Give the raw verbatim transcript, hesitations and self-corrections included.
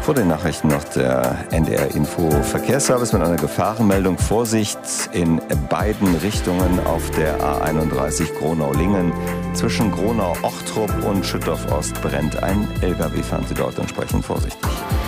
Vor den Nachrichten noch der N D R Info Verkehrsservice mit einer Gefahrenmeldung. Vorsicht in beiden Richtungen auf der A einunddreißig Gronau-Lingen. Zwischen Gronau-Ochtrup und Schüttorf-Ost brennt ein L K W. Fahren Sie dort entsprechend vorsichtig.